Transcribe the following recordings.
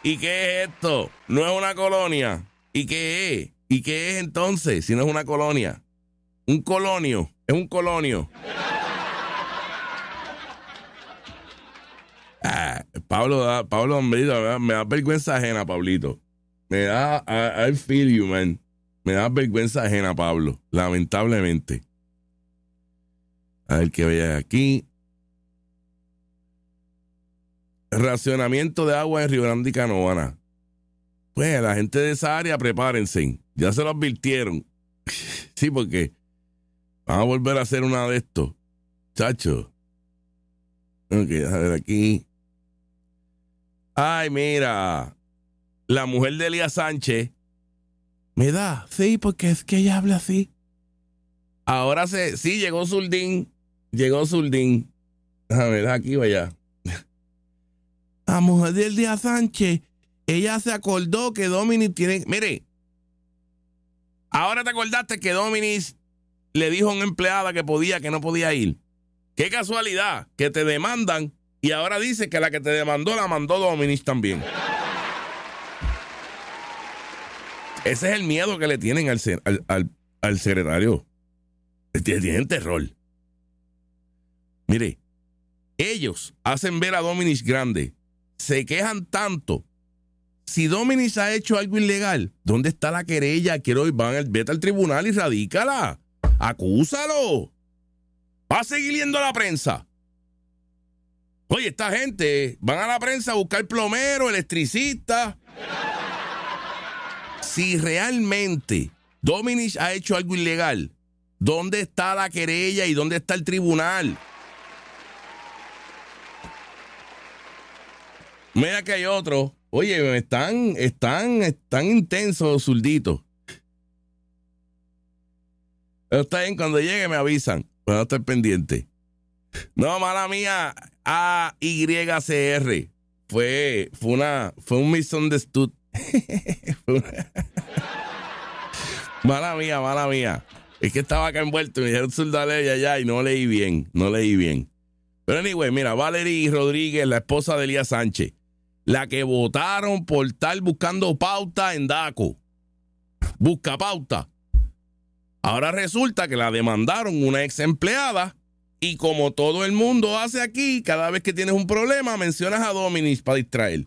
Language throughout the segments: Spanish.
¿Y qué es esto? No es una colonia. ¿Y qué es? ¿Y qué es entonces si no es una colonia? Un colonio. Es un colonio. Pablo, hombrito, me da vergüenza ajena, Pablito. I feel you, man. Me da vergüenza ajena, Pablo, lamentablemente. A ver qué veía aquí. Racionamiento de agua en Río Grande y Canóvana. Pues la gente de esa área, prepárense. Ya se lo advirtieron. Sí, porque van a volver a hacer una de estos. Chacho. Ok, a ver aquí. Ay, mira. La mujer de Elías Sánchez. Me da, sí, porque es que ella habla así. Ahora sí, llegó Zuldín. A ver, aquí vaya. La mujer de Elías Sánchez, ella se acordó que Dominis tiene... Mire, ahora te acordaste que Dominis le dijo a una empleada que no podía ir. Qué casualidad, que te demandan y ahora dice que la que te demandó la mandó Dominis también. Ese es el miedo que le tienen al secretario. Tienen terror. Mire, ellos hacen ver a Dominis grande. Se quejan tanto. Si Dominis ha hecho algo ilegal, ¿dónde está la querella? Vete al tribunal y radícala. Acúsalo. Va a seguir yendo a la prensa. Oye, esta gente van a la prensa a buscar plomero, electricista. Si realmente Dominis ha hecho algo ilegal, ¿dónde está la querella y dónde está el tribunal? Mira que hay otro. Oye, están intensos, zurditos. Pero está bien, cuando llegue me avisan. Para no estar pendiente. No, mala mía. AYCR. Fue un misunderstood. Mala mía. Es que estaba acá envuelto y me dijeron Zurdale allá y no leí bien. Pero anyway, mira, Valerie Rodríguez, la esposa de Elías Sánchez, la que votaron por estar buscando pauta en DACO. Busca pauta. Ahora resulta que la demandaron una ex empleada y como todo el mundo hace aquí, cada vez que tienes un problema mencionas a Dominis para distraer.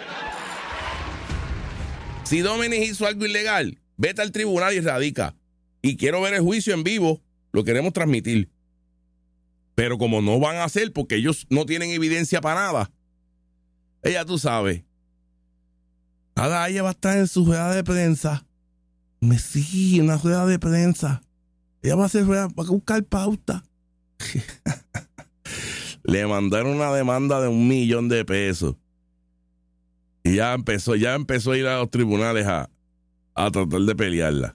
Si Dominis hizo algo ilegal, vete al tribunal y radica. Y quiero ver el juicio en vivo, lo queremos transmitir. Pero como no van a hacer porque ellos no tienen evidencia para nada, ella tú sabes. Ahora ella va a estar en su rueda de prensa. Sí, una rueda de prensa. Ella va a buscar pauta. Le mandaron una demanda de $1 millón de pesos. Y ya empezó a ir a los tribunales a tratar de pelearla.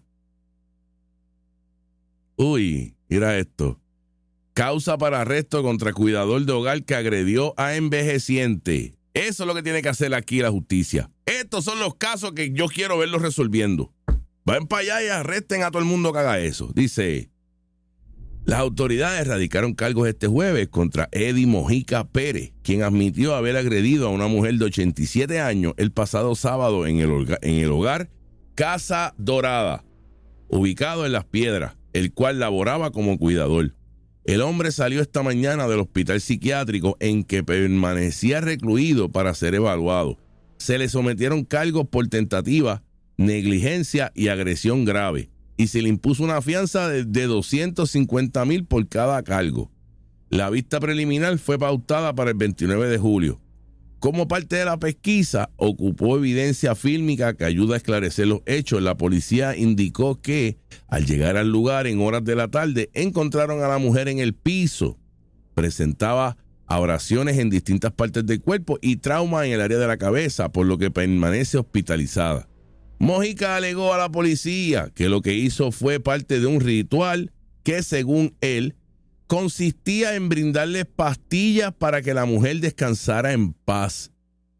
Uy, mira esto. Causa para arresto contra cuidador de hogar que agredió a envejeciente. Eso es lo que tiene que hacer aquí la justicia. Estos son los casos que yo quiero verlos resolviendo. Vayan para allá y arresten a todo el mundo que haga eso. Dice, las autoridades radicaron cargos este jueves contra Eddie Mojica Pérez, quien admitió haber agredido a una mujer de 87 años el pasado sábado en el hogar Casa Dorada, ubicado en Las Piedras, el cual laboraba como cuidador. El hombre salió esta mañana del hospital psiquiátrico en que permanecía recluido para ser evaluado. Se le sometieron cargos por tentativa, negligencia y agresión grave, y se le impuso una fianza de $250,000 por cada cargo. La vista preliminar fue pautada para el 29 de julio. Como parte de la pesquisa, ocupó evidencia fílmica que ayuda a esclarecer los hechos. La policía indicó que, al llegar al lugar en horas de la tarde, encontraron a la mujer en el piso. Presentaba abrasiones en distintas partes del cuerpo y trauma en el área de la cabeza, por lo que permanece hospitalizada. Mojica alegó a la policía que lo que hizo fue parte de un ritual que, según él, consistía en brindarle pastillas para que la mujer descansara en paz.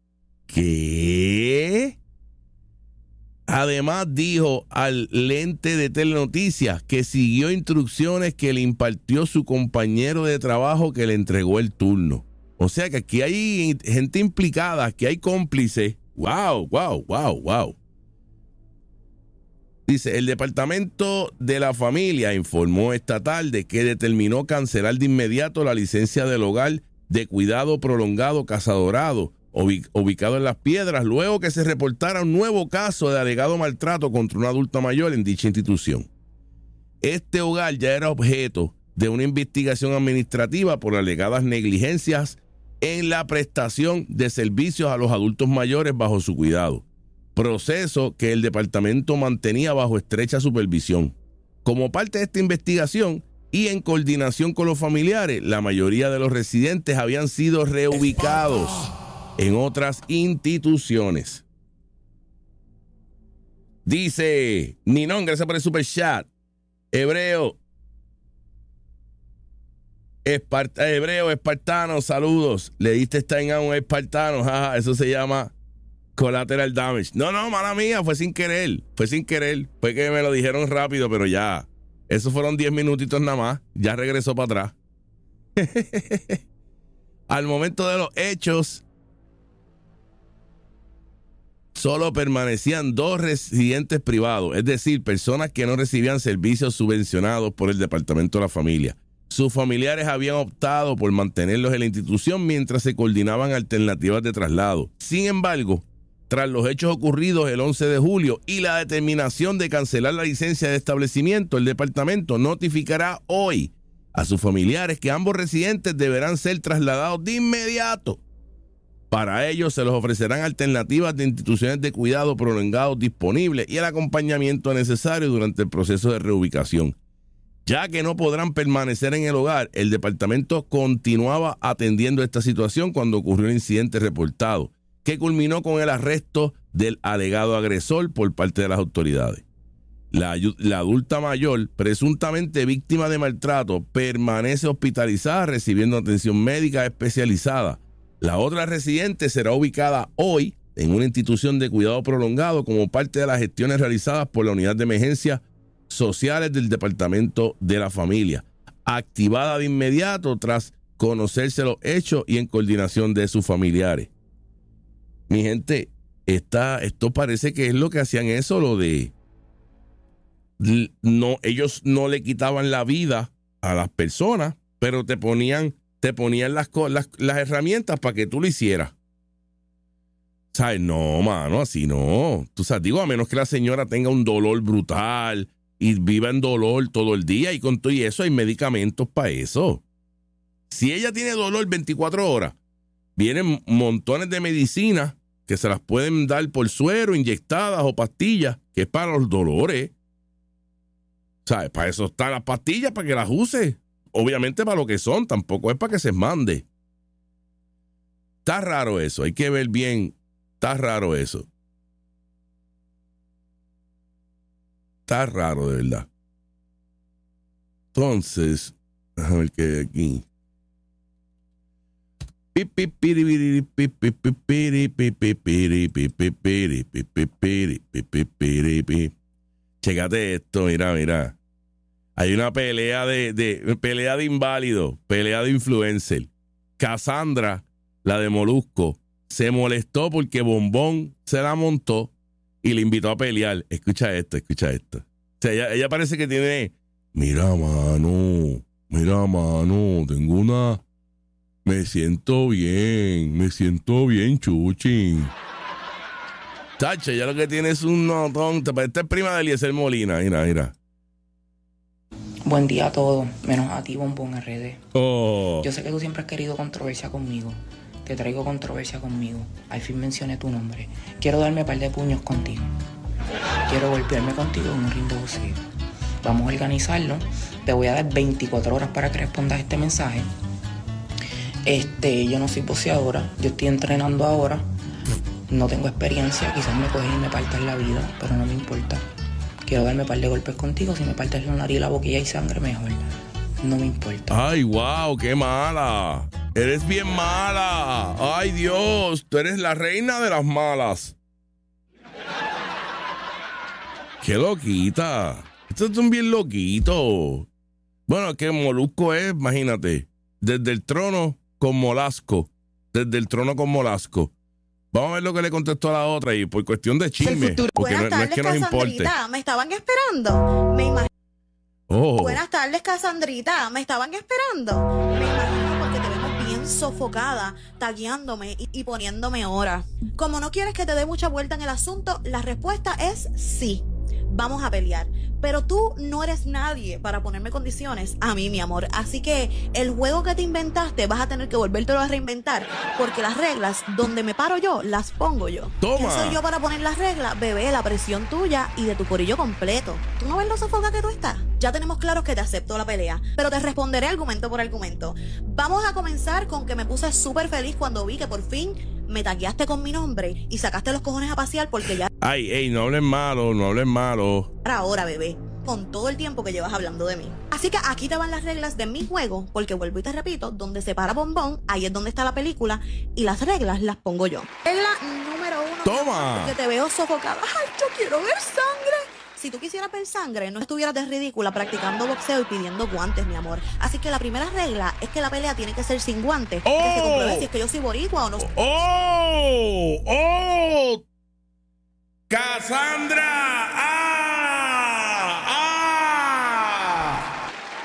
¿Qué? Además dijo al lente de Telenoticias que siguió instrucciones que le impartió su compañero de trabajo que le entregó el turno. O sea que aquí hay gente implicada, que hay cómplices Wow. Dice, el Departamento de la Familia informó esta tarde que determinó cancelar de inmediato la licencia del hogar de cuidado prolongado Casa Dorado, ubicado en Las Piedras, luego que se reportara un nuevo caso de alegado maltrato contra una adulta mayor en dicha institución. Este hogar ya era objeto de una investigación administrativa por alegadas negligencias en la prestación de servicios a los adultos mayores bajo su cuidado, proceso que el departamento mantenía bajo estrecha supervisión. Como parte de esta investigación y en coordinación con los familiares, la mayoría de los residentes habían sido reubicados en otras instituciones. Dice Ninón, gracias por el super chat. Hebreo espartano, saludos. Le diste time a un espartano, jaja, eso se llama collateral damage. No, mala mía, fue sin querer. Fue que me lo dijeron rápido, pero ya. Esos fueron 10 minutitos nada más. Ya regresó para atrás. Al momento de los hechos, solo permanecían 2 residentes privados, es decir, personas que no recibían servicios subvencionados por el Departamento de la Familia. Sus familiares habían optado por mantenerlos en la institución mientras se coordinaban alternativas de traslado. Sin embargo, tras los hechos ocurridos el 11 de julio y la determinación de cancelar la licencia de establecimiento, el departamento notificará hoy a sus familiares que ambos residentes deberán ser trasladados de inmediato. Para ello se les ofrecerán alternativas de instituciones de cuidado prolongados disponibles y el acompañamiento necesario durante el proceso de reubicación. Ya que no podrán permanecer en el hogar, el departamento continuaba atendiendo esta situación cuando ocurrió el incidente reportado, que culminó con el arresto del alegado agresor por parte de las autoridades. La adulta mayor, presuntamente víctima de maltrato, permanece hospitalizada recibiendo atención médica especializada. La otra residente será ubicada hoy en una institución de cuidado prolongado como parte de las gestiones realizadas por la Unidad de Emergencias Sociales del Departamento de la Familia, activada de inmediato tras conocerse los hechos y en coordinación de sus familiares. Mi gente, esto parece que es lo que hacían eso, lo de no, ellos no le quitaban la vida a las personas, pero te ponían las herramientas para que tú lo hicieras. ¿Sabes? No, mano, así no. Tú sabes, digo, a menos que la señora tenga un dolor brutal y viva en dolor todo el día, y con todo y eso hay medicamentos para eso. Si ella tiene dolor 24 horas, vienen montones de medicinas que se las pueden dar por suero, inyectadas o pastillas, que es para los dolores. ¿Sabes? Para eso están las pastillas, para que las use. Obviamente para lo que son, tampoco es para que se mande. Está raro eso, hay que ver bien. Está raro eso. Está raro, de verdad. Entonces, déjame ver qué hay aquí. Chécate esto, mira. Hay una pelea pelea de inválido, pelea de influencer. Cassandra, la de Molusco, se molestó porque Bombón se la montó y le invitó a pelear. Escucha esto. O sea, ella parece que tiene... Mira, mano, tengo una... Me siento bien, chuchín. Tacho, ya lo que tiene es un notón. Esta es prima de Eliezer Molina, mira. Buen día a todos, menos a ti, Bombón RD. Oh. Yo sé que tú siempre has querido controversia conmigo. Te traigo controversia conmigo. Al fin mencioné tu nombre. Quiero darme un par de puños contigo. Quiero golpearme contigo en un ring de boxeo. Vamos a organizarlo. Te voy a dar 24 horas para que respondas este mensaje. Yo no soy boxeadora. Yo estoy entrenando ahora. No tengo experiencia. Quizás me cogen y me partan la vida, pero no me importa. Quiero darme un par de golpes contigo. Si me partes la nariz, la boquilla y sangre, mejor. No me importa. Ay, wow, qué mala. Eres bien mala. Ay, Dios, tú eres la reina de las malas. Qué loquita. Estos son bien loquitos. Bueno, que Molusco es, imagínate, desde el trono con Molasco. Vamos a ver lo que le contestó a la otra y por cuestión de chisme. Porque Buenas tardes, no es que nos importe. Casandrita. ¿Me estaban esperando? Me imagino. Oh. Buenas tardes, Casandrita. ¿Me estaban esperando? Me imagino porque te vemos bien sofocada, tagueándome y poniéndome hora. Como no quieres que te dé mucha vuelta en el asunto, la respuesta es sí. Vamos a pelear. Pero tú no eres nadie para ponerme condiciones a mí, mi amor. Así que el juego que te inventaste vas a tener que volvértelo a reinventar. Porque las reglas, donde me paro yo, las pongo yo. Toma. ¿Quién soy yo para poner las reglas? Bebé, la presión tuya y de tu corillo completo. ¿Tú no ves lo sofocada que tú estás? Ya tenemos claro que te acepto la pelea, pero te responderé argumento por argumento. Vamos a comenzar con que me puse súper feliz cuando vi que por fin me tagueaste con mi nombre y sacaste los cojones a pasear porque ya... Ay, ey, no hables malo, no hables malo. Ahora, bebé, con todo el tiempo que llevas hablando de mí. Así que aquí te van las reglas de mi juego, porque vuelvo y te repito, donde se para Bombón, ahí es donde está la película, y las reglas las pongo yo. Regla número 1. Toma. Porque te veo sofocada. Ay, yo quiero ver sangre. Si tú quisieras ver sangre, no estuvieras de ridícula practicando boxeo y pidiendo guantes, mi amor. Así que la primera regla es que la pelea tiene que ser sin guantes. ¡Oh! Que se compruebe si es que yo soy boricua o no. ¡Oh! ¡Oh! ¡Cassandra! ¡Ah! ¡Ah!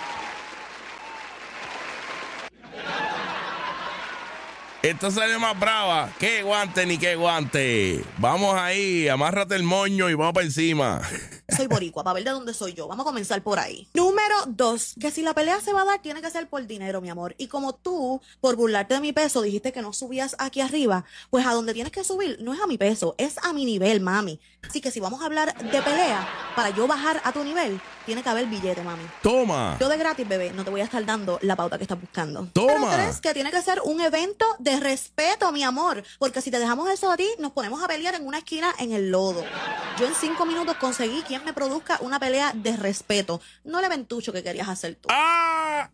Esta salió más brava. ¿Qué guante ni qué guante? Vamos ahí, amárrate el moño y vamos para encima. Soy boricua, para ver de dónde soy yo. Vamos a comenzar por ahí. Número 2, que si la pelea se va a dar, tiene que ser por dinero, mi amor. Y como tú, por burlarte de mi peso, dijiste que no subías aquí arriba, pues a donde tienes que subir no es a mi peso, es a mi nivel, mami. Así que si vamos a hablar de pelea, para yo bajar a tu nivel, tiene que haber billete, mami. Toma. Yo de gratis, bebé, no te voy a estar dando la pauta que estás buscando. Toma. Pero 3, que tiene que ser un evento de respeto, mi amor. Porque si te dejamos eso a ti, nos ponemos a pelear en una esquina en el lodo. Yo en 5 minutos conseguí quien me produzca una pelea de respeto. No el eventucho que querías hacer tú. ¡Ah!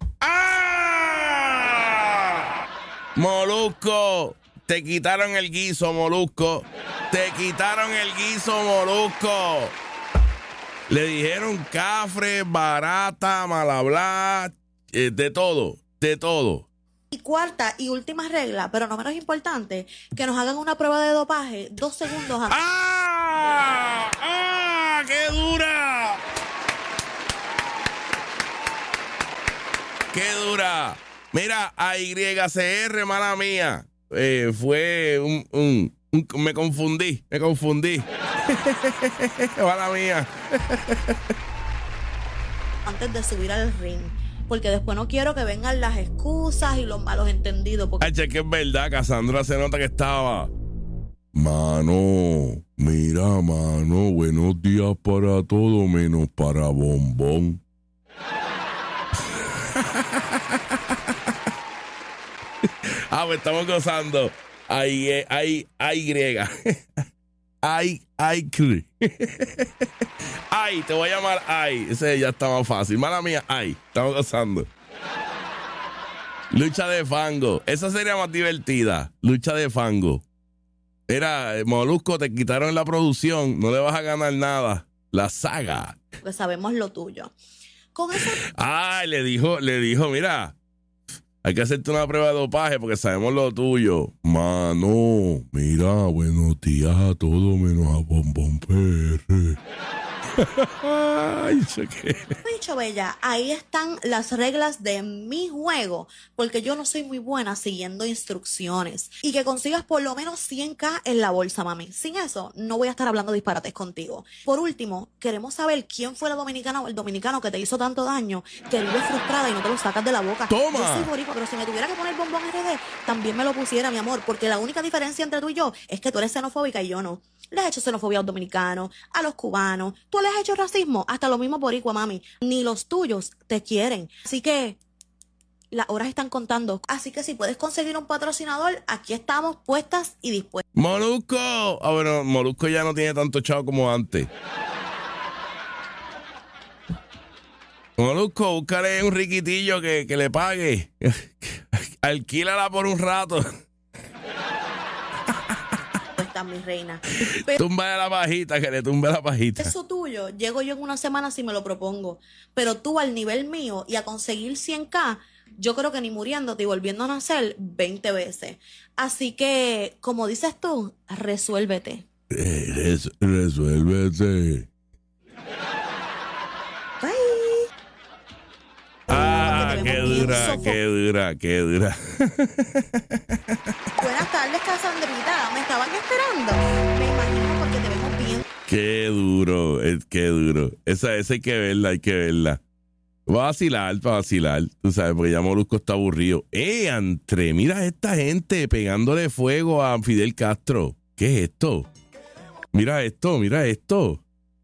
¡Ah! Molusco, te quitaron el guiso, Molusco. Te quitaron el guiso, Molusco. Le dijeron cafre, barata, mal hablar, de todo, de todo. Y cuarta y última regla, pero no menos importante, que nos hagan una prueba de dopaje 2 segundos antes. ¡Ah! ¡Ah! ¡Qué dura! ¡Qué dura! Mira, a YCR, mala mía. Fue me confundí. Mala mía. Antes de subir al ring. Porque después no quiero que vengan las excusas y los malos entendidos. Porque... Ay, che, que es verdad, Cassandra se nota que estaba. Mano, mira, mano, buenos días para todo menos para Bombón. Pues estamos gozando. Ay, griega. Ay, te voy a llamar Ay. Ese ya está más fácil. Mala mía, Ay. Estamos gozando. Lucha de fango. Esa sería más divertida. Lucha de fango. Mira, Molusco, te quitaron la producción. No le vas a ganar nada. La saga. Porque sabemos lo tuyo. Con eso... Ay, le dijo, mira, hay que hacerte una prueba de dopaje porque sabemos lo tuyo. Mano, mira, buenos días a todos menos a Bombón PR. Ay, dicho, bella, ahí están las reglas de mi juego, porque yo no soy muy buena siguiendo instrucciones. Y que consigas por lo menos 100K en la bolsa, mami. Sin eso, no voy a estar hablando disparates contigo. Por último, queremos saber quién fue la dominicana o el dominicano que te hizo tanto daño, que vives frustrada y no te lo sacas de la boca. ¡Toma! Yo soy boricua, pero si me tuviera que poner Bombón RD, también me lo pusiera, mi amor, porque la única diferencia entre tú y yo es que tú eres xenofóbica y yo no. Le has hecho xenofobia a los dominicanos, a los cubanos. Tú le has hecho racismo, hasta los mismos boricua, mami. Ni los tuyos te quieren. Así que las horas están contando. Así que si puedes conseguir un patrocinador, aquí estamos puestas y dispuestas. Molusco. Bueno, Molusco ya no tiene tanto chavo como antes. Molusco, búscale un riquitillo que le pague. Alquílala por un rato. Mi reina. Tumba la pajita, que le tumbe la pajita. Eso tuyo, llego yo en una semana si me lo propongo. Pero tú al nivel mío y a conseguir 100K, Yo creo que ni muriéndote y volviendo a nacer 20 veces. Así que, como dices tú, resuélvete. Resuélvete. Bye. Qué dura. Buenas tardes, Casandrita. ¿Me estaban esperando? Me imagino porque te vemos bien. Qué duro. Esa hay que verla. Va a vacilar, tú sabes, porque ya Molusco está aburrido. Antre, mira a esta gente pegándole fuego a Fidel Castro. ¿Qué es esto? Mira esto.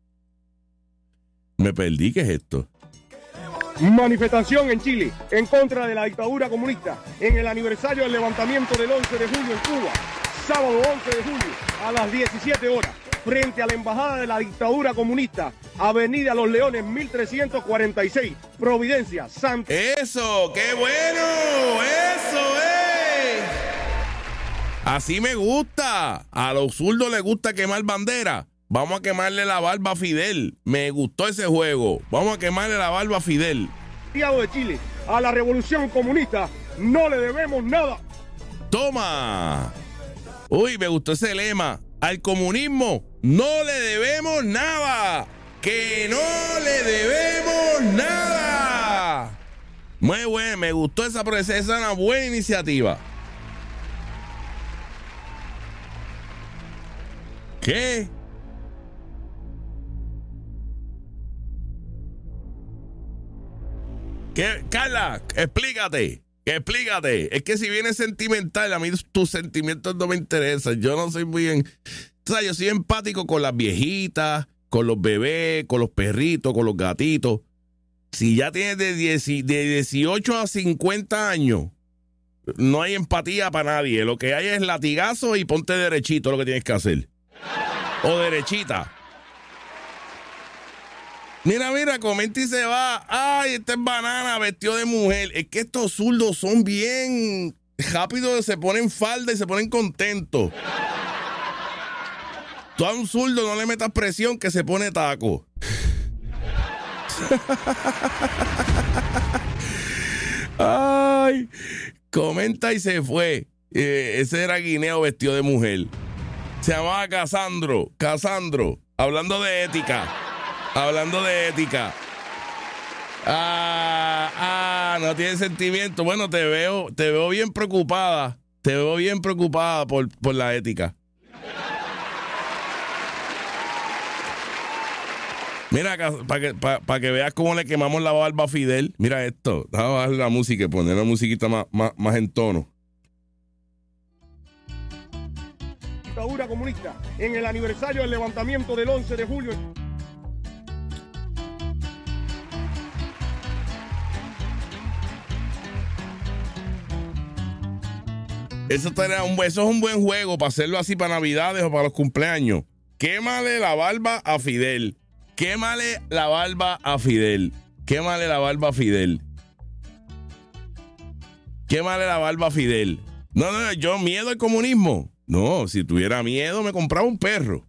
Me perdí, ¿qué es esto? Manifestación en Chile en contra de la dictadura comunista en el aniversario del levantamiento del 11 de julio en Cuba, sábado 11 de julio a las 17 horas, frente a la embajada de la dictadura comunista, Avenida Los Leones 1346, Providencia, Santa. ¡Eso! ¡Qué bueno! ¡Eso es! Así me gusta. A los zurdos les gusta quemar bandera. Vamos a quemarle la barba a Fidel. Me gustó ese juego. Vamos a quemarle la barba a Fidel. Santiago de Chile, a la revolución comunista no le debemos nada. ¡Toma! Uy, me gustó ese lema. Al comunismo no le debemos nada. ¡Que no le debemos nada! Muy bueno, me gustó esa es una buena iniciativa. ¿Qué? ¿Qué? Carla, explícate. Es que si vienes sentimental, a mí tus sentimientos no me interesan. Yo no soy muy bien. O sea, yo soy empático con las viejitas, con los bebés, con los perritos, con los gatitos. Si ya tienes de 18 a 50 años, no hay empatía para nadie. Lo que hay es latigazo y ponte derechito, lo que tienes que hacer. O derechita. Mira, comenta y se va. Ay, este es banana, vestido de mujer. Es que estos zurdos son bien rápidos, se ponen falda y se ponen contentos. Tú a un zurdo no le metas presión que se pone taco. Ay, comenta y se fue. Ese era Guineo vestido de mujer. Se llamaba Casandro. Hablando de ética. No tiene sentimiento. Bueno, te veo bien preocupada. Por la ética. Mira, para que veas cómo le quemamos la barba a Fidel. Mira esto. Déjame bajar la música y poner una musiquita más en tono. Dictadura comunista en el aniversario del levantamiento del 11 de julio. Eso es un buen juego para hacerlo así para Navidades o para los cumpleaños. Quémale la barba a Fidel. No, yo miedo al comunismo. No, si tuviera miedo me compraba un perro.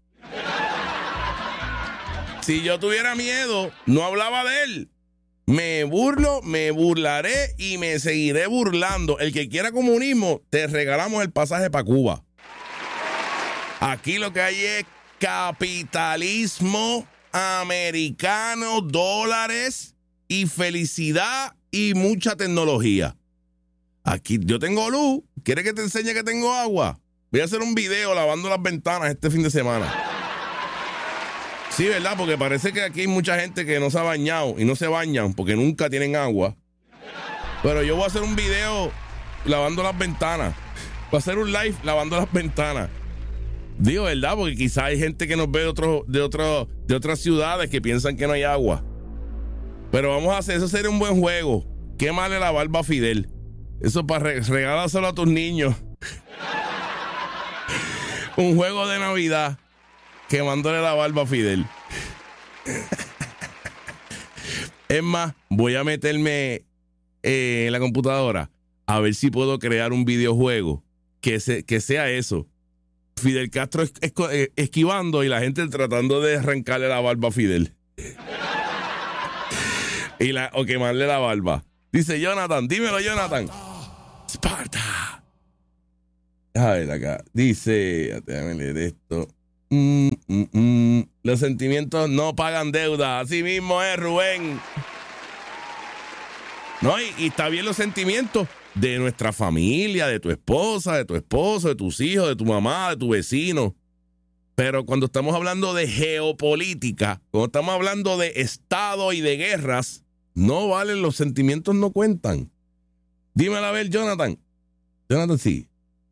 Si yo tuviera miedo, no hablaba de él. Me burlaré y me seguiré burlando. El que quiera comunismo, te regalamos el pasaje para Cuba. Aquí lo que hay es capitalismo americano, dólares y felicidad y mucha tecnología. Aquí yo tengo luz. ¿Quieres que te enseñe que tengo agua? Voy a hacer un video lavando las ventanas este fin de semana. Sí, ¿verdad? Porque parece que aquí hay mucha gente que no se ha bañado y no se bañan porque nunca tienen agua. Pero yo voy a hacer un video lavando las ventanas. Voy a hacer un live lavando las ventanas. Digo, ¿verdad? Porque quizá hay gente que nos ve de otras ciudades que piensan que no hay agua. Pero vamos a hacer, eso sería un buen juego. Quémale la barba a Fidel. Eso para regalárselo a tus niños. Un juego de Navidad. Quemándole la barba a Fidel. Es más, voy a meterme en la computadora a ver si puedo crear un videojuego que sea eso. Fidel Castro esquivando y la gente tratando de arrancarle la barba a Fidel. O quemarle la barba. Dice Jonathan, dímelo, Jonathan. Esparta. A ver acá. Dice, déjame leer esto. Los sentimientos no pagan deuda. Así mismo es, Rubén. No, y está bien los sentimientos de nuestra familia, de tu esposa, de tu esposo, de tus hijos, de tu mamá, de tu vecino. Pero cuando estamos hablando de geopolítica, cuando estamos hablando de Estado y de guerras, no valen, los sentimientos no cuentan. Dímelo a ver, Jonathan. Jonathan, sí.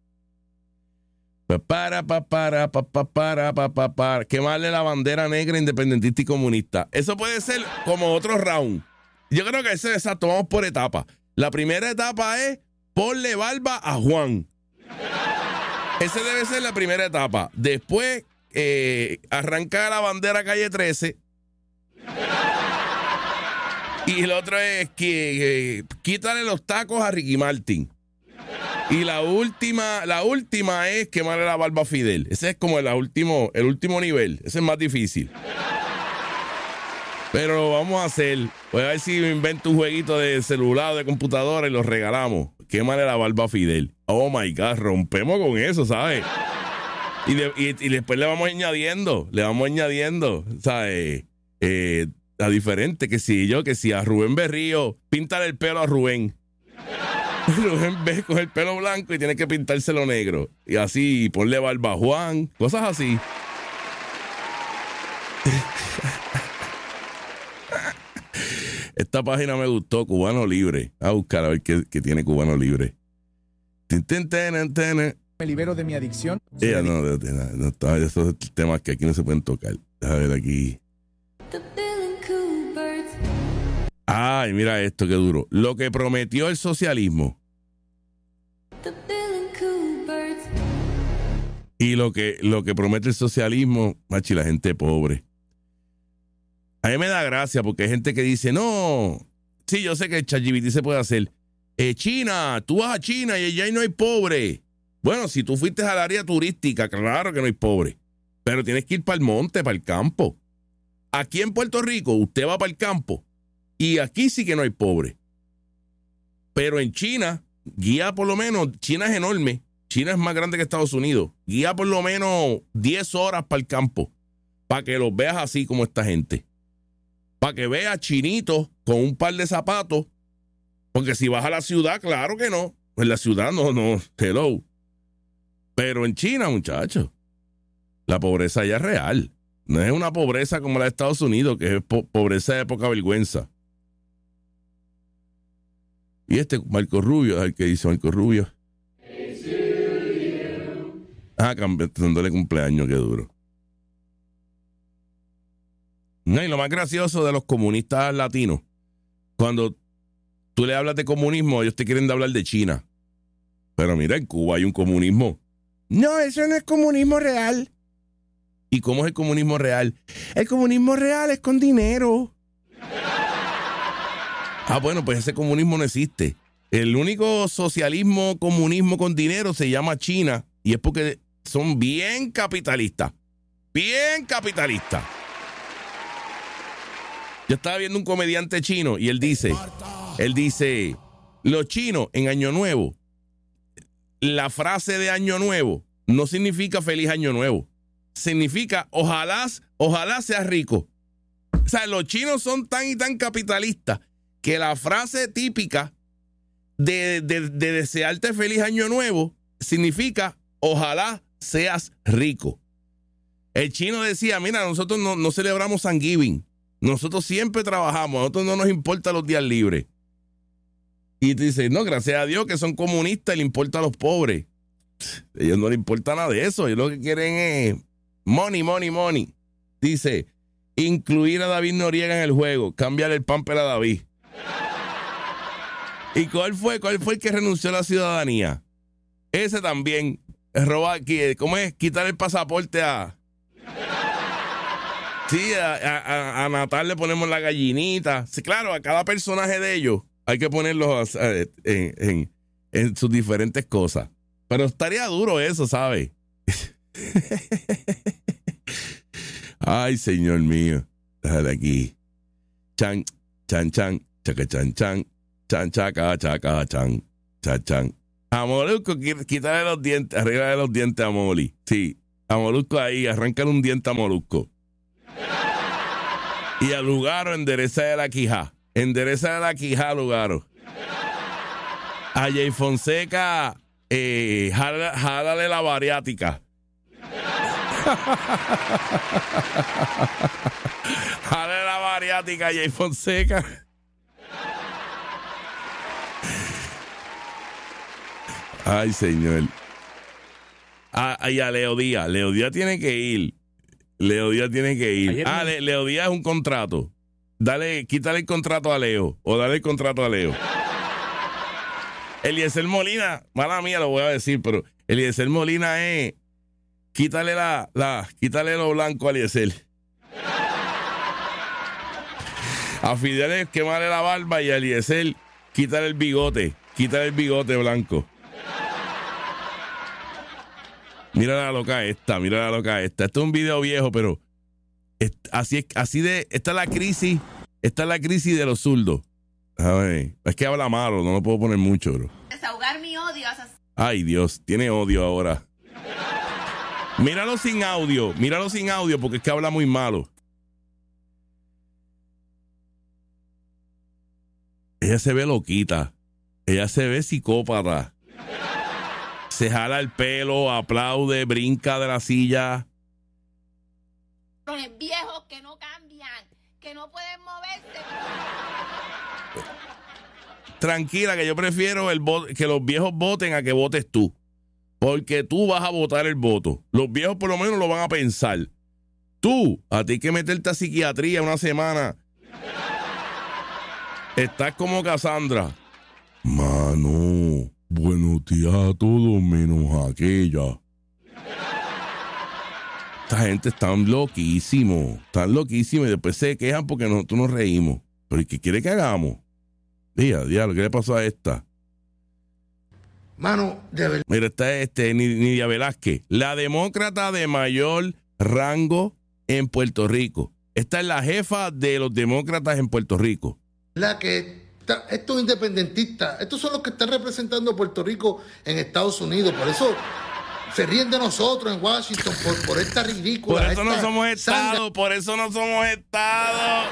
Quemarle la bandera negra independentista y comunista. Eso puede ser como otro round. Yo creo que ese es exacto, vamos por etapas. La primera etapa es ponle barba a Juan. Ese debe ser la primera etapa. Después, arranca la bandera calle 13. Y el otro es que quítale los tacos a Ricky Martin. Y la última es quemarle la barba a Fidel. Ese es como el último nivel. Ese es más difícil. Pero lo vamos a hacer. Voy a ver si me invento un jueguito de celular o de computadora y lo regalamos. Quémale la barba a Fidel. Oh my God, rompemos con eso, ¿sabes? Y después le vamos añadiendo, ¿sabes? A diferente, que si a Rubén Berrío, píntale el pelo a Rubén. Rubén ve con el pelo blanco y tiene que pintárselo negro. Y así, ponle barba a Juan, cosas así. Esta página me gustó, Cubano Libre. A buscar a ver qué tiene Cubano Libre. Me libero de mi adicción. No, esos temas que aquí no se pueden tocar. A ver aquí. Ay, mira esto, qué duro. Lo que prometió el socialismo. Y lo que promete el socialismo, machi, la gente pobre. A mí me da gracia porque hay gente que dice, no, sí, yo sé que el ChatGPT se puede hacer. China, tú vas a China y allá no hay pobre. Bueno, si tú fuiste al área turística, claro que no hay pobre. Pero tienes que ir para el monte, para el campo. Aquí en Puerto Rico, usted va para el campo. Y aquí sí que no hay pobre. Pero en China, guía por lo menos, China es enorme. China es más grande que Estados Unidos. Guía por lo menos 10 horas para el campo. Para que los veas así como esta gente. Para que veas chinitos con un par de zapatos. Porque si vas a la ciudad, claro que no. En la ciudad no, hello. Pero en China, muchachos, la pobreza ya es real. No es una pobreza como la de Estados Unidos, que es pobreza de poca vergüenza. Y Marco Rubio, el que dice Marco Rubio. Dándole cumpleaños, qué duro. No, y lo más gracioso de los comunistas latinos, cuando tú le hablas de comunismo, ellos te quieren hablar de China. Pero mira, en Cuba hay un comunismo. No, eso no es comunismo real. ¿Y cómo es el comunismo real? El comunismo real es con dinero. Bueno, pues ese comunismo no existe. El único socialismo, comunismo con dinero se llama China y es porque son bien capitalistas. Bien capitalistas. Yo estaba viendo un comediante chino y él dice, los chinos en Año Nuevo, la frase de Año Nuevo no significa feliz Año Nuevo. Significa ojalá seas rico. O sea, los chinos son tan y tan capitalistas que la frase típica de desearte feliz Año Nuevo significa ojalá seas rico. El chino decía, mira, nosotros no celebramos Thanksgiving. Nosotros siempre trabajamos, a nosotros no nos importan los días libres. Y te dice, no, gracias a Dios que son comunistas y le importa a los pobres. A ellos no les importa nada de eso. Ellos lo que quieren es money, money, money. Dice, incluir a David Noriega en el juego, cambiarle el pamper a David. ¿Y cuál fue el que renunció a la ciudadanía? Ese también. ¿Cómo es? Quitar el pasaporte a... Sí, a Natal le ponemos la gallinita. Sí, claro, a cada personaje de ellos hay que ponerlos en sus diferentes cosas. Pero estaría duro eso, ¿sabes? Ay, señor mío. Déjale aquí. Chan, chan, chan, chaca, chan, chan, Chan, chaca, chaca, chan, chan, chan. A Molusco, quítale los dientes, arréglale los dientes a Moli. Sí, a Molusco ahí, arráncale un diente a Molusco. Y a Lugaro, endereza de la quijá. Endereza de la quijá, Lugaro. A Jay Fonseca, jálale la bariátrica. Jálale la bariátrica, Jay Fonseca. Ay, señor. Y a Leo Díaz. Leo Díaz tiene que ir. Leo Díaz tiene que ir. Leo Díaz es un contrato. Quítale el contrato a Leo. O dale el contrato a Leo. Eliezer Molina, mala mía lo voy a decir, pero Eliezer Molina es. Quítale quítale lo blanco a Eliezer. A Fidel quémale la barba y a Eliezer quítale el bigote. Quítale el bigote blanco. Mira la loca esta. Este es un video viejo, pero esta es la crisis. Esta es la crisis de los zurdos. A ver, es que habla malo, no lo puedo poner mucho, bro. Desahogar mi odio. Ay, Dios, tiene odio ahora. Míralo sin audio porque es que habla muy malo. Ella se ve loquita. Ella se ve psicópata. Se jala el pelo, aplaude, brinca de la silla. Los viejos que no cambian, que no pueden moverse. Tranquila, que yo prefiero que los viejos voten a que votes tú. Porque tú vas a votar el voto. Los viejos por lo menos lo van a pensar. Tú, a ti hay que meterte a psiquiatría una semana. Estás como Cassandra. Mano, buenos días a todos menos aquella. Esta gente está loquísimo. Están loquísimos y después se quejan porque nosotros nos reímos. Pero ¿y qué quiere que hagamos? Diablo, ¿qué le pasó a esta? Mano, de verdad. Mira, está Nidia Velázquez, la demócrata de mayor rango en Puerto Rico. Esta es la jefa de los demócratas en Puerto Rico. Estos independentistas, estos son los que están representando a Puerto Rico en Estados Unidos. Por eso se ríen de nosotros en Washington, por esta ridícula. Por eso no somos Estado, por eso no somos Estado.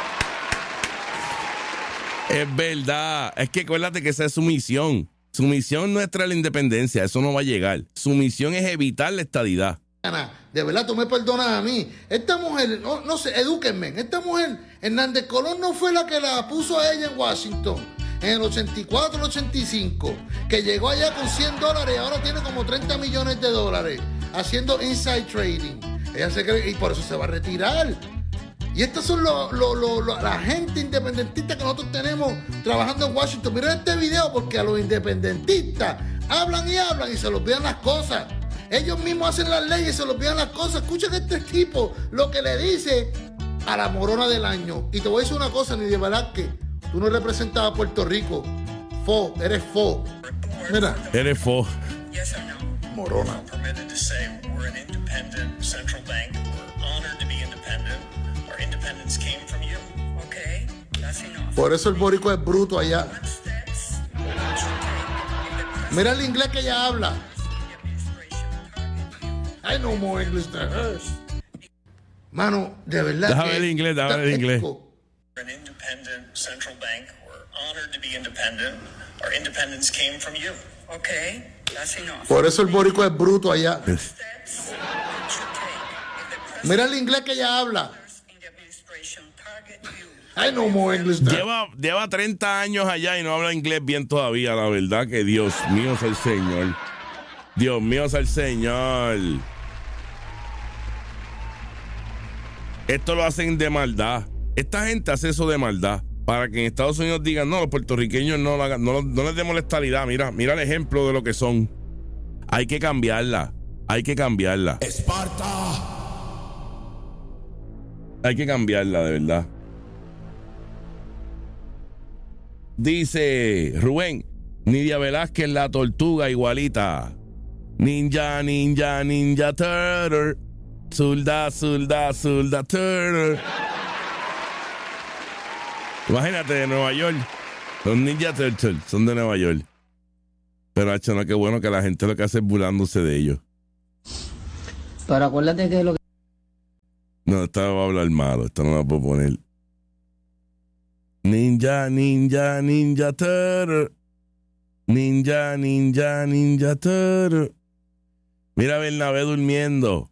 Es verdad. Es que acuérdate que esa es su misión. Su misión no es traer la independencia. Eso no va a llegar. Su misión es evitar la estadidad. De verdad, tú me perdonas a mí. Esta mujer, no sé, edúquenme. Esta mujer, Hernández Colón no fue la que la puso a ella en Washington en el 84, el 85, que llegó allá con $100 y ahora tiene como $30 millones haciendo inside trading. Ella se cree, y por eso se va a retirar. Y estos son la gente independentista que nosotros tenemos trabajando en Washington. Miren este video porque a los independentistas hablan y se les olvidan las cosas. Ellos mismos hacen las leyes y se les olvidan las cosas. Escuchen este tipo lo que le dice a la morona del año. Y te voy a decir una cosa, Nidia Velázquez. Tú no representas a Puerto Rico. Eres fo. Mira. Eres fo. Yes or no? Morona. Permitted to say we're an independent central bank. We're honored to be independent. Our independence came from you. Okay, that's enough. Por eso el boricua es bruto allá. Mira el inglés que ella habla. I know more English than her. Mano, de verdad. Déjame el inglés, déjame el inglés. We're an independent central bank. We're honored to be independent. Our independence came from you. Okay, that's enough. Por eso el boricua es bruto allá. Mira el inglés que ella habla. I know more English than her. Lleva 30 años allá y no habla inglés bien todavía. La verdad que Dios mío es el Señor. Dios mío es el Señor. Esto lo hacen de maldad. Esta gente hace eso de maldad para que en Estados Unidos digan, no, los puertorriqueños no les demos la estabilidad. Mira el ejemplo de lo que son. Hay que cambiarla. Esparta. Hay que cambiarla, de verdad. Dice Rubén, Nidia Velázquez, la tortuga igualita. Ninja, ninja, ninja turtle. Zulda, turtle. Imagínate de Nueva York. Los Ninja Turtles son de Nueva York. Pero, hacho, no, qué bueno que la gente lo que hace es burlándose de ellos. Pero acuérdate que lo que... No, esta va a hablar malo. Esta no la puedo poner. Ninja, ninja, ninja turtle. Ninja, ninja, ninja turtle. Mira a Bernabé durmiendo.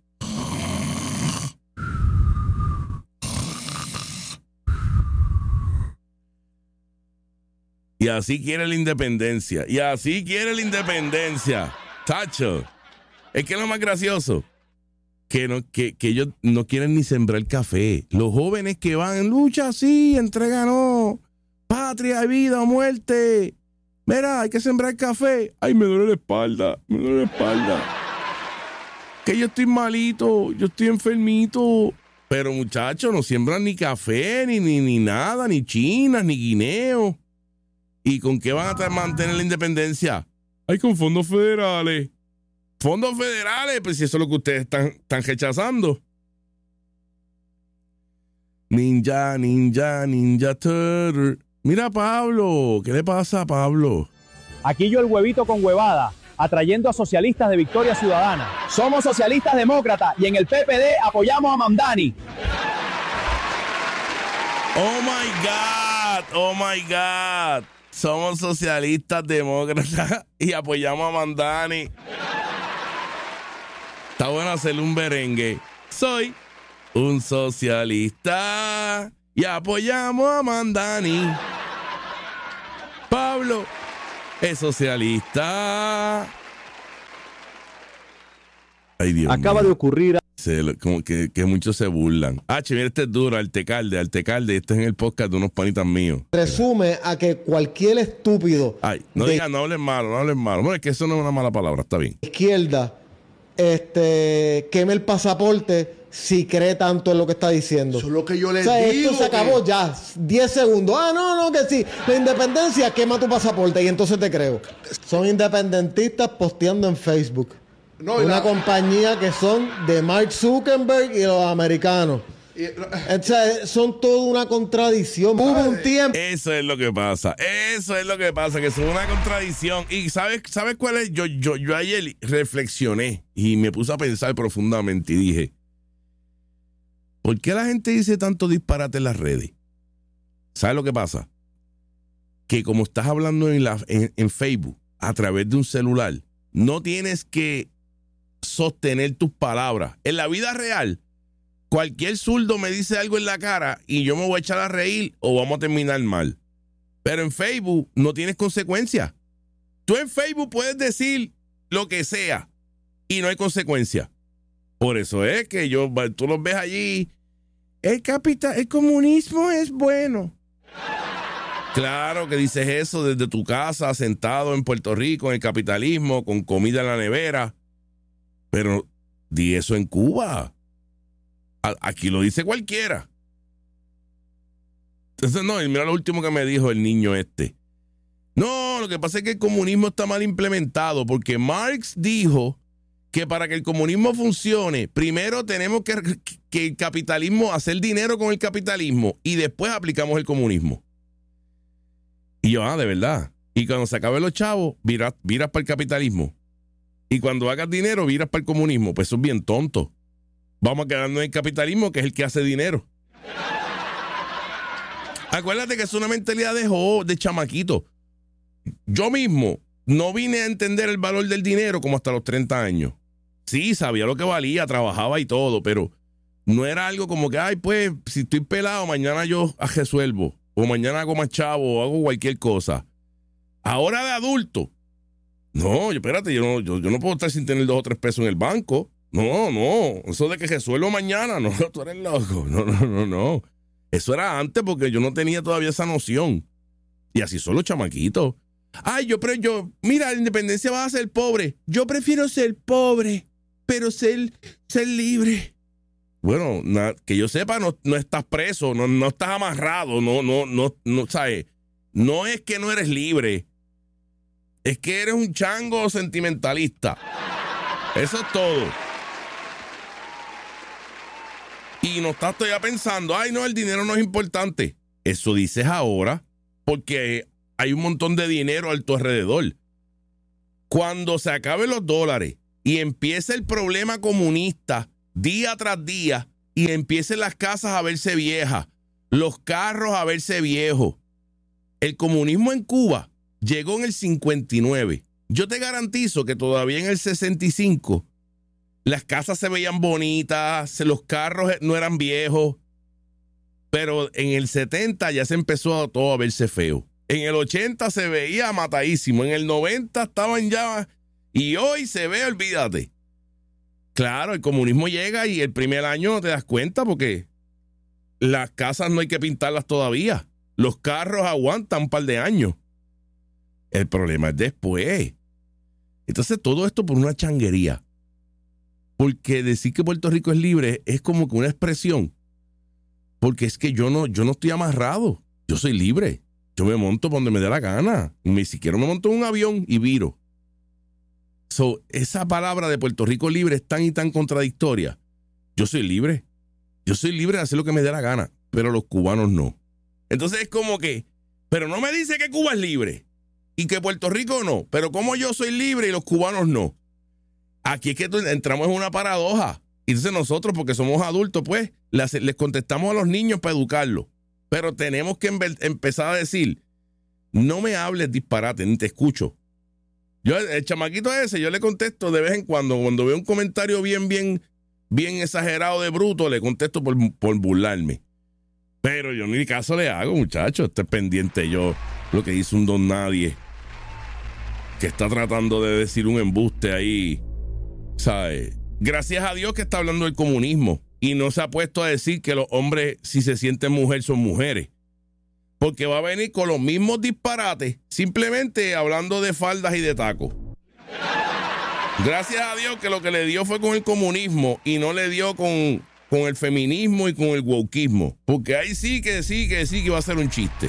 Y así quiere la independencia. Y así quiere la independencia. Tacho. Es que es lo más gracioso. Que ellos no quieren ni sembrar café. Los jóvenes que van en lucha, sí, entrega no. Patria, vida o muerte. Mira, hay que sembrar café. Ay, me duele la espalda. Me duele la espalda. Que yo estoy malito. Yo estoy enfermito. Pero muchachos, no siembran ni café, ni nada, ni chinas, ni guineos. ¿Y con qué van a mantener la independencia? Ay, con fondos federales. Fondos federales, pues si eso es lo que ustedes están rechazando. Ninja, ninja, ninja turtle. Mira a Pablo. ¿Qué le pasa a Pablo? Aquí yo el huevito con huevada, atrayendo a socialistas de Victoria Ciudadana. Somos socialistas demócratas y en el PPD apoyamos a Mamdani. Oh my God, oh my God. Somos socialistas demócratas y apoyamos a Mamdani. Está bueno hacerle un merengue. Soy un socialista y apoyamos a Mamdani. Pablo es socialista. Ay, Dios Acaba mío. de ocurrir... Como que muchos se burlan. Mira, este es duro, Altecalde. Esto es en el podcast de unos panitas míos. Resume a que cualquier estúpido Ay, no digan, no hablen malo. Bueno, es que eso no es una mala palabra, está bien. izquierda queme el pasaporte si cree tanto en lo que está diciendo. Eso es lo que yo O les sea, digo. esto se acabó ya. 10 segundos. No, que sí. La independencia quema tu pasaporte y entonces te creo. Son independentistas posteando en Facebook. No, y una la- compañía que son de Mark Zuckerberg y los americanos. O sea, son toda una contradicción. Hubo un tiempo. Eso es lo que pasa. Que es una contradicción. Y ¿sabes cuál es? Yo ayer reflexioné y me puse a pensar profundamente y dije, ¿por qué la gente dice tanto disparate en las redes? ¿Sabes lo que pasa? Que como estás hablando en Facebook a través de un celular, no tienes que sostener tus palabras. En la vida real, cualquier zurdo me dice algo en la cara y yo me voy a echar a reír o vamos a terminar mal. Pero en Facebook no tienes consecuencias. Tú en Facebook puedes decir lo que sea y no hay consecuencias. Por eso es que tú los ves allí. El comunismo es bueno. Claro que dices eso desde tu casa, sentado en Puerto Rico, en el capitalismo, con comida en la nevera. Pero di eso en Cuba. Aquí lo dice cualquiera. Entonces, no, y mira lo último que me dijo el niño este. No, lo que pasa es que el comunismo está mal implementado porque Marx dijo que para que el comunismo funcione, primero tenemos que el capitalismo, hacer dinero con el capitalismo y después aplicamos el comunismo. Y yo, de verdad. Y cuando se acaben los chavos, viras para el capitalismo. Y cuando hagas dinero, viras para el comunismo. Pues eso es bien tonto. Vamos a quedarnos en el capitalismo, que es el que hace dinero. Acuérdate que es una mentalidad de chamaquito. Yo mismo no vine a entender el valor del dinero como hasta los 30 años. Sí, sabía lo que valía, trabajaba y todo, pero no era algo como que, ay, pues, si estoy pelado, mañana yo resuelvo. O mañana hago más chavo o hago cualquier cosa. Ahora de adulto. No, espérate, yo no puedo estar sin tener 2 o 3 pesos en el banco. No. Eso de que resuelvo mañana, no, tú eres loco. No. Eso era antes porque yo no tenía todavía esa noción. Y así son los chamaquitos. Ay, mira, la independencia va a ser pobre. Yo prefiero ser pobre, pero ser libre. Bueno, que yo sepa, no estás preso, no estás amarrado, no, ¿sabes? No es que no eres libre. Es que eres un chango sentimentalista. Eso es todo. Y no estás todavía pensando, ay, no, el dinero no es importante. Eso dices ahora porque hay un montón de dinero a tu alrededor. Cuando se acaben los dólares y empiece el problema comunista día tras día y empiecen las casas a verse viejas, los carros a verse viejos, el comunismo en Cuba llegó en el 59. Yo te garantizo que todavía en el 65 las casas se veían bonitas, los carros no eran viejos, pero en el 70 ya se empezó todo a verse feo. En el 80 se veía matadísimo, en el 90 estaban ya, y hoy se ve, olvídate. Claro, el comunismo llega y el primer año no te das cuenta porque las casas no hay que pintarlas todavía. Los carros aguantan un par de años. El problema es después. Entonces todo esto por una changuería. Porque decir que Puerto Rico es libre es como que una expresión. Porque es que yo no estoy amarrado. Yo soy libre. Yo me monto por donde me dé la gana. Ni siquiera me monto en un avión y viro. Esa palabra de Puerto Rico libre es tan y tan contradictoria. Yo soy libre. Yo soy libre de hacer lo que me dé la gana. Pero los cubanos no. Entonces es como que, pero no me dice que Cuba es libre. Y que Puerto Rico no. Pero como yo soy libre y los cubanos no. Aquí es que entramos en una paradoja. Y entonces nosotros, porque somos adultos, pues, les contestamos a los niños para educarlos. Pero tenemos que empezar a decir, no me hables disparate, ni te escucho. Yo, el chamaquito ese, yo le contesto de vez en cuando veo un comentario bien exagerado de bruto, le contesto por burlarme. Pero yo ni caso le hago, muchachos. Estoy pendiente yo lo que hizo un don nadie que está tratando de decir un embuste ahí, ¿sabes? Gracias a Dios que está hablando del comunismo y no se ha puesto a decir que los hombres, si se sienten mujer, son mujeres. Porque va a venir con los mismos disparates, simplemente hablando de faldas y de tacos. Gracias a Dios que lo que le dio fue con el comunismo y no le dio con el feminismo y con el wokeismo. Porque ahí sí que va a ser un chiste.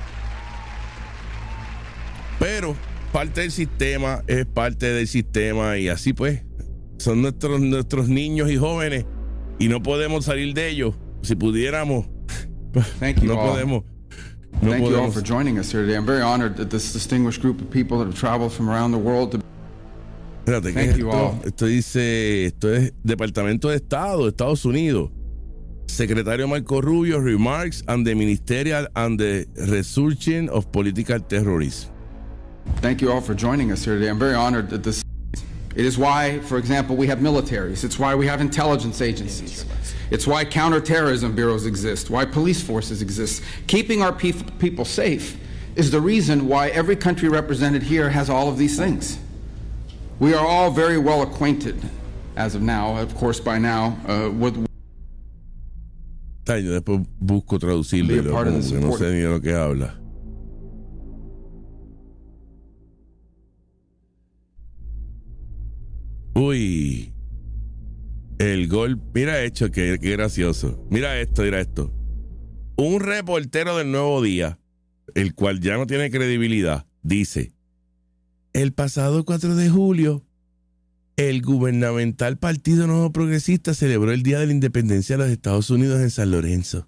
Pero parte del sistema es parte del sistema y así pues son nuestros niños y jóvenes y no podemos salir de ellos. Si pudiéramos, no podemos. Thank you all for joining us here today. I'm very honored that this distinguished group of people that have traveled from around the world to... Espérate, ¿qué es esto? Esto es Departamento de Estado de Estados Unidos. Secretario Marco Rubio, remarks on the ministerial and the resurging of political terrorism. Thank you all for joining us here today. I'm very honored that this... It is why, for example, we have militaries. It's why we have intelligence agencies. It's why counterterrorism bureaus exist, why police forces exist. Keeping our people safe is the reason why every country represented here has all of these things. We are all very well acquainted, as of now, of course by now, with... Yo después busco traducirlo, no sé ni de lo que habla. Uy, el gol, mira hecho, qué gracioso. Mira esto. Un reportero del Nuevo Día, el cual ya no tiene credibilidad, dice: el pasado 4 de julio, el gubernamental Partido Nuevo Progresista celebró el Día de la Independencia de los Estados Unidos en San Lorenzo.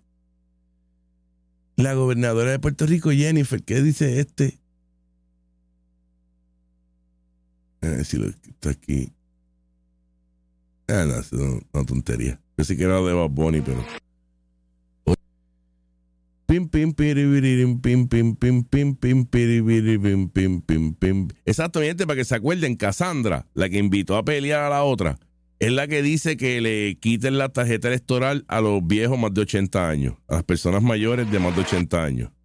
La gobernadora de Puerto Rico, Jennifer, ¿qué dice este? A ver si lo está aquí. No, es una tontería. Pensé que era de Bad Bunny, pero... Exactamente, para que se acuerden, Cassandra, la que invitó a pelear a la otra, es la que dice que le quiten la tarjeta electoral a los viejos más de 80 años, a las personas mayores de más de 80 años.